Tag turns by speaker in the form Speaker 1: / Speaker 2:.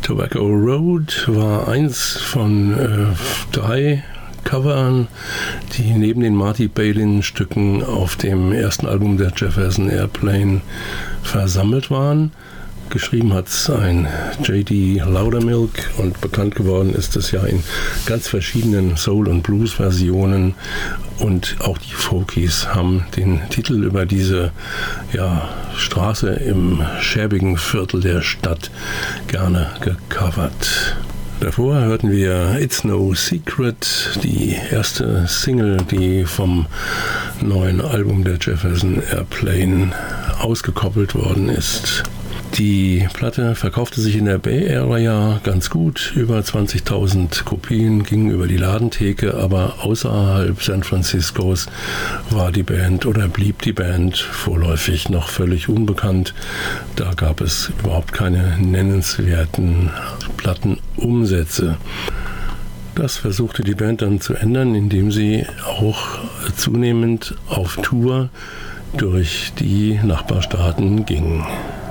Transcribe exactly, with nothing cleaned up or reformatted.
Speaker 1: Tobacco Road war eins von äh, drei Covern, die neben den Marty Balin-Stücken auf dem ersten Album der Jefferson Airplane versammelt waren. Geschrieben hat es ein J D Loudermilk und bekannt geworden ist es ja in ganz verschiedenen Soul- und Blues-Versionen. Und auch die Folkies haben den Titel über diese ja, Straße im schäbigen Viertel der Stadt gerne gecovert. Davor hörten wir It's No Secret, die erste Single, die vom neuen Album der Jefferson Airplane ausgekoppelt worden ist. Die Platte verkaufte sich in der Bay Area ganz gut, über zwanzigtausend Kopien gingen über die Ladentheke, aber außerhalb San Franciscos war die Band oder blieb die Band vorläufig noch völlig unbekannt. Da gab es überhaupt keine nennenswerten Plattenumsätze. Das versuchte die Band dann zu ändern, indem sie auch zunehmend auf Tour durch die Nachbarstaaten ging.